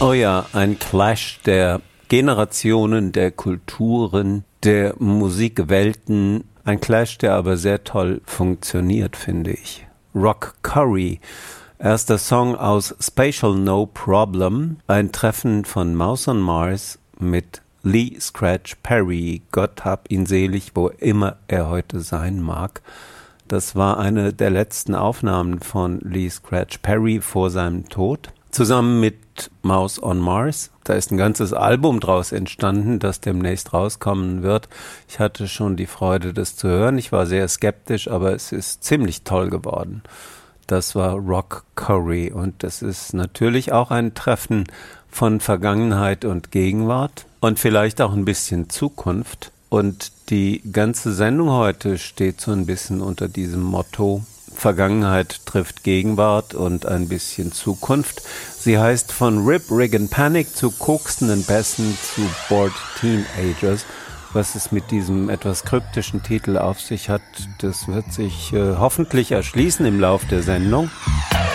Oh ja, ein Clash der Generationen, der Kulturen, der Musikwelten. Ein Clash, der aber sehr toll funktioniert, finde ich. Rock Curry, erster Song aus Spatial No Problem, ein Treffen von Mouse on Mars mit Lee Scratch Perry. Gott hab ihn selig, wo immer er heute sein mag. Das war eine der letzten Aufnahmen von Lee Scratch Perry vor seinem Tod. Zusammen mit Mouse on Mars. Da ist ein ganzes Album draus entstanden, das demnächst rauskommen wird. Ich hatte schon die Freude, das zu hören. Ich war sehr skeptisch, aber es ist ziemlich toll geworden. Das war Rock Curry und das ist natürlich auch ein Treffen von Vergangenheit und Gegenwart und vielleicht auch ein bisschen Zukunft. Und die ganze Sendung heute steht so ein bisschen unter diesem Motto: Vergangenheit trifft Gegenwart und ein bisschen Zukunft. Sie heißt von Rip, Rig and Panic zu koksenden Bässen zu Bored Teenagers. Was es mit diesem etwas kryptischen Titel auf sich hat, das wird sich hoffentlich erschließen im Lauf der Sendung.